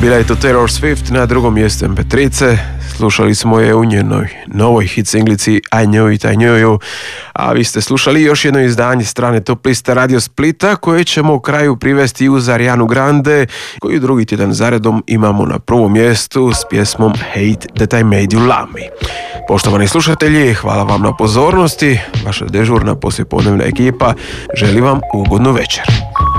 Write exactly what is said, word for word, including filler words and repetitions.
Bila je to Taylor Swift na drugom mjestu em pe tri. Slušali smo je u njenoj novoj hit singlici I Knew It, I Knew You. A vi ste slušali još jedno izdanje strane Top liste Radio Splita koje ćemo u kraju privesti uz Arianu Grande, koju drugi tjedan zaredom imamo na prvom mjestu s pjesmom Hate That I Made You Love Me. Poštovani slušatelji, hvala vam na pozornosti. Vaša dežurna poslijepodnevna ekipa želi vam ugodnu večer.